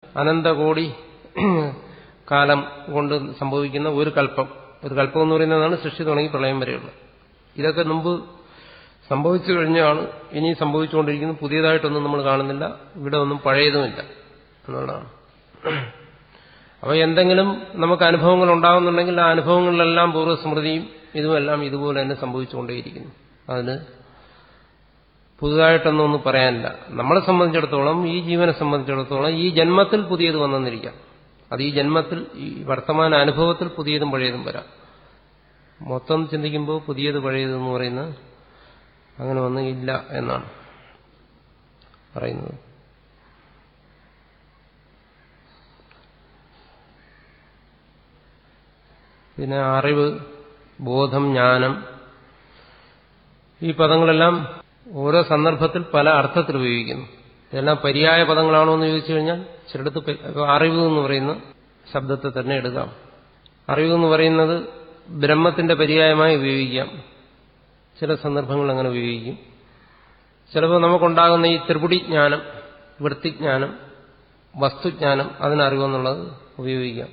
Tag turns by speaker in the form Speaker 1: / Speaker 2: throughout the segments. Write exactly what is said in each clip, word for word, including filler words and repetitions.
Speaker 1: അനന്തകോടി കാലം കൊണ്ട് സംഭവിക്കുന്ന ഒരു കൽപ്പം. ഒരു കൽപ്പം എന്ന് പറയുന്നതാണ് സൃഷ്ടി തുടങ്ങി പ്രളയം വരെയുള്ള. ഇതൊക്കെ മുമ്പ് സംഭവിച്ചു കഴിഞ്ഞാണ് ഇനി സംഭവിച്ചുകൊണ്ടിരിക്കുന്നത്. പുതിയതായിട്ടൊന്നും നമ്മൾ കാണുന്നില്ല, ഇവിടെ ഒന്നും പഴയതുമില്ല എന്നുള്ളതാണ്. അപ്പോൾ എന്തെങ്കിലും നമുക്ക് അനുഭവങ്ങൾ ഉണ്ടാകുന്നുണ്ടെങ്കിൽ ആ അനുഭവങ്ങളിലെല്ലാം പൂർവ്വസ്മൃതിയും ഇതുമെല്ലാം ഇതുപോലെ തന്നെ സംഭവിച്ചുകൊണ്ടേയിരിക്കുന്നു. അതിന് പുതുതായിട്ടൊന്നും ഒന്നും പറയാനില്ല. നമ്മളെ സംബന്ധിച്ചിടത്തോളം, ഈ ജീവനെ സംബന്ധിച്ചിടത്തോളം ഈ ജന്മത്തിൽ പുതിയത് വന്നെന്നിരിക്കാം. അത് ഈ ജന്മത്തിൽ ഈ വർത്തമാന അനുഭവത്തിൽ പുതിയതും പഴയതും വരാം. മൊത്തം ചിന്തിക്കുമ്പോൾ പുതിയത് പഴയതെന്ന് പറയുന്നത് അങ്ങനെ ഒന്നും ഇല്ല എന്നാണ് പറയുന്നത്. പിന്നെ അറിവ്, ബോധം, ജ്ഞാനം, ഈ പദങ്ങളെല്ലാം ഓരോ സന്ദർഭത്തിൽ പല അർത്ഥത്തിൽ ഉപയോഗിക്കുന്നു. ഇതെല്ലാം പര്യായ പദങ്ങളാണോ എന്ന് ചോദിച്ചു കഴിഞ്ഞാൽ ചിലടത്ത് അറിവ് എന്ന് പറയുന്ന ശബ്ദത്തെ തന്നെ എടുക്കാം. അറിവ് എന്ന് പറയുന്നത് ബ്രഹ്മത്തിന്റെ പര്യായമായി ഉപയോഗിക്കാം. ചില സന്ദർഭങ്ങൾ അങ്ങനെ ഉപയോഗിക്കും. ചിലപ്പോൾ നമുക്കുണ്ടാകുന്ന ഈ ത്രിപുടിജ്ഞാനം, വൃത്തിജ്ഞാനം, വസ്തുജ്ഞാനം, അതിനറിവെന്നുള്ളത് ഉപയോഗിക്കാം.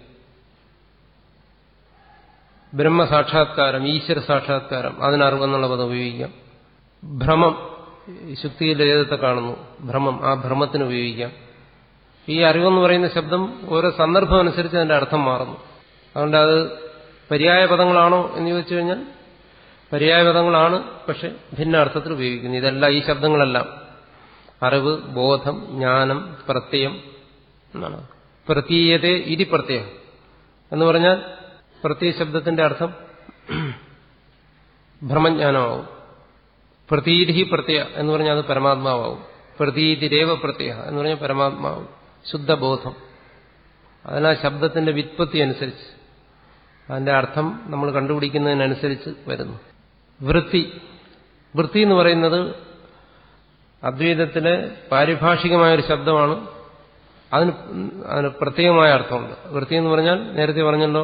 Speaker 1: ബ്രഹ്മസാക്ഷാത്കാരം, ഈശ്വര സാക്ഷാത്കാരം, അതിനറിവെന്നുള്ള പദം ഉപയോഗിക്കാം. ഭ്രമം, ശുദ്ധിയിൽ ഏതത്തെ കാണുന്നു, ഭ്രമം, ആ ഭ്രമത്തിന് ഉപയോഗിക്കാം. ഈ അറിവെന്ന് പറയുന്ന ശബ്ദം ഓരോ സന്ദർഭം അനുസരിച്ച് അതിന്റെ അർത്ഥം മാറുന്നു. അതുകൊണ്ട് അത് പര്യായ പദങ്ങളാണോ എന്ന് ചോദിച്ചു കഴിഞ്ഞാൽ പര്യായ പദങ്ങളാണ്, പക്ഷെ ഭിന്ന അർത്ഥത്തിൽ ഉപയോഗിക്കുന്നു. ഇതെല്ലാം, ഈ ശബ്ദങ്ങളെല്ലാം അറിവ്, ബോധം, ജ്ഞാനം, പ്രത്യയം എന്നാണ്. പ്രതീയതേ ഇതി പ്രത്യയം എന്ന് പറഞ്ഞാൽ പ്രത്യയ ശബ്ദത്തിന്റെ അർത്ഥം ഭ്രമജ്ഞാനമാവും. പ്രതീതി പ്രത്യയ എന്ന് പറഞ്ഞാൽ അത് പരമാത്മാവും. പ്രതീതിരേവ പ്രത്യയ എന്ന് പറഞ്ഞാൽ പരമാത്മാവും, ശുദ്ധബോധം. അതിനാ ശബ്ദത്തിന്റെ വ്യുത്പത്തി അനുസരിച്ച് അതിന്റെ അർത്ഥം നമ്മൾ കണ്ടുപിടിക്കുന്നതിനനുസരിച്ച് വരുന്നു. വൃത്തി, വൃത്തി എന്ന് പറയുന്നത് അദ്വൈതത്തിലെ പാരിഭാഷികമായൊരു ശബ്ദമാണ്. അതിന് അതിന് പ്രത്യേകമായ അർത്ഥമുണ്ട്. വൃത്തി എന്ന് പറഞ്ഞാൽ നേരത്തെ പറഞ്ഞല്ലോ,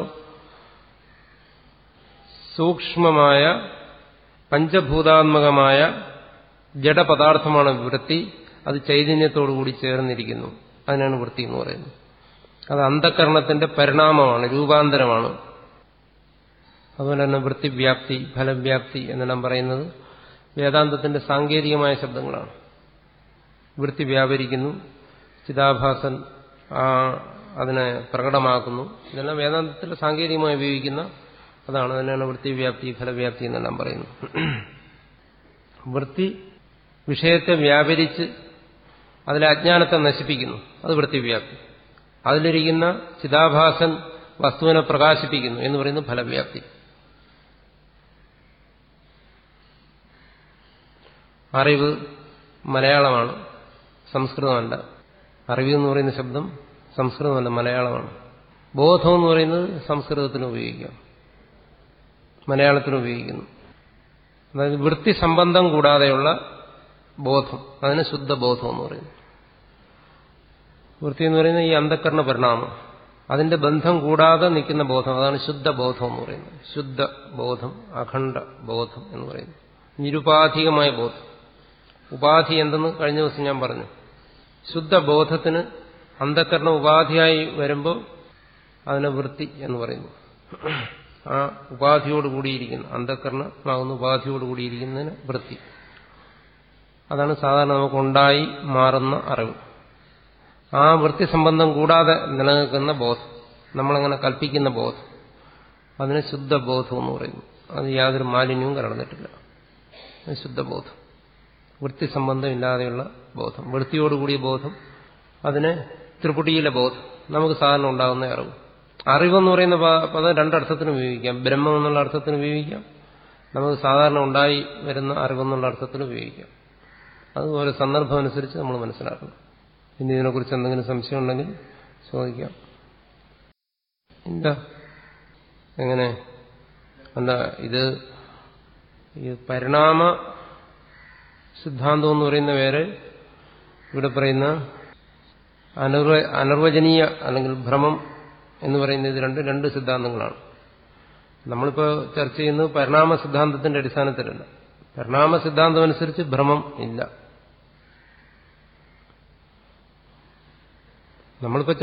Speaker 1: സൂക്ഷ്മമായ പഞ്ചഭൂതാത്മകമായ ജഡപദാർത്ഥമാണ് വൃത്തി. അത് ചൈതന്യത്തോടുകൂടി ചേർന്നിരിക്കുന്നു. അതിനാണ് വൃത്തി എന്ന് പറയുന്നത്. അത് അന്ധകരണത്തിന്റെ പരിണാമമാണ്, രൂപാന്തരമാണ്. അതുപോലെ തന്നെ വൃത്തിവ്യാപ്തി, ഫലവ്യാപ്തി എന്നെല്ലാം പറയുന്നത് വേദാന്തത്തിന്റെ സാങ്കേതികമായ ശബ്ദങ്ങളാണ്. വൃത്തി വ്യാപരിക്കുന്നു, ചിദാഭാസൻ അതിനെ പ്രകടമാക്കുന്നു. ഇതെല്ലാം വേദാന്തത്തിൽ സാങ്കേതികമായി ഉപയോഗിക്കുന്ന അതാണ്. അതിനാണ് വൃത്തിവ്യാപ്തി, ഫലവ്യാപ്തി എന്നെല്ലാം പറയുന്നത്. വൃത്തി വിഷയത്തെ വ്യാപരിച്ച് അതിലെ അജ്ഞാനത്തെ നശിപ്പിക്കുന്നു, അത് വൃത്തിവ്യാപ്തി. അതിലിരിക്കുന്ന ചിദാഭാസൻ വസ്തുവിനെ പ്രകാശിപ്പിക്കുന്നു എന്ന് പറയുന്നത് ഫലവ്യാപ്തി. അറിവ് മലയാളമാണ്, സംസ്കൃതമല്ല. അറിവ് എന്ന് പറയുന്ന ശബ്ദം സംസ്കൃതമല്ല, മലയാളമാണ്. ബോധം എന്ന് പറയുന്നത് സംസ്കൃതത്തിന് ഉപയോഗിക്കാം, മലയാളത്തിന് ഉപയോഗിക്കുന്നു. അതായത് വൃത്തി സംബന്ധം കൂടാതെയുള്ള ബോധം, അതിന് ശുദ്ധബോധം എന്ന് പറയുന്നു. വൃത്തി എന്ന് പറയുന്നത് ഈ അന്ധകരണ പരിണാമം, അതിന്റെ ബന്ധം കൂടാതെ നിൽക്കുന്ന ബോധം, അതാണ് ശുദ്ധബോധം എന്ന് പറയുന്നത്. ശുദ്ധബോധം, അഖണ്ഡ ബോധം എന്ന് പറയുന്നത് നിരുപാധികമായ ബോധം. ഉപാധി എന്തെന്ന് കഴിഞ്ഞ ദിവസം ഞാൻ പറഞ്ഞു. ശുദ്ധബോധത്തിന് അന്ധകരണ ഉപാധിയായി വരുമ്പോൾ അതിനെ വൃത്തി എന്ന് പറയുന്നു. ആ ഉപാധിയോട് കൂടിയിരിക്കുന്ന, അന്ധകരണമാകുന്ന ഉപാധിയോട് കൂടിയിരിക്കുന്നതിന് വൃത്തി. അതാണ് സാധാരണ നമുക്കുണ്ടായി മാറുന്ന അറിവ്. ആ വൃത്തി സംബന്ധം കൂടാതെ നിലനിൽക്കുന്ന ബോധം, നമ്മളങ്ങനെ കൽപ്പിക്കുന്ന ബോധം, അതിന് ശുദ്ധബോധം എന്ന് പറയുന്നു. അത് യാതൊരു മാലിന്യവും കലർന്നിട്ടില്ല, ശുദ്ധബോധം. വൃത്തി സംബന്ധം ഇല്ലാതെയുള്ള ബോധം, വൃത്തിയോടുകൂടിയ ബോധം, അതിന് ത്രിപുടിയിലെ ബോധം, നമുക്ക് സാധാരണ ഉണ്ടാകുന്ന അറിവ്. അറിവെന്ന് പറയുന്ന പദം രണ്ടർത്ഥത്തിന് ഉപയോഗിക്കാം. ബ്രഹ്മം എന്നുള്ള അർത്ഥത്തിന് ഉപയോഗിക്കാം, നമുക്ക് സാധാരണ ഉണ്ടായി വരുന്ന അറിവെന്നുള്ള അർത്ഥത്തിന് ഉപയോഗിക്കാം. അതുപോലെ സന്ദർഭം അനുസരിച്ച് നമ്മൾ മനസ്സിലാക്കണം. ഇനി ഇതിനെക്കുറിച്ച് എന്തെങ്കിലും സംശയം ഉണ്ടെങ്കിൽ ചോദിക്കാം. എന്താ എങ്ങനെ എന്താ ഇത് ഈ പരിണാമ സിദ്ധാന്തം എന്ന് പറയുന്ന വേറെ, ഇവിടെ പറയുന്ന അനിർവ അനിർവചനീയ അല്ലെങ്കിൽ ഭ്രമം എന്ന് പറയുന്ന ഇത് രണ്ട് രണ്ട് സിദ്ധാന്തങ്ങളാണ്. നമ്മളിപ്പോൾ ചർച്ച ചെയ്യുന്നത് പരിണാമ സിദ്ധാന്തത്തിന്റെ അടിസ്ഥാനത്തിലല്ല. പരിണാമ സിദ്ധാന്തം അനുസരിച്ച് ഭ്രമം ഇല്ല. നമ്മളിപ്പോൾ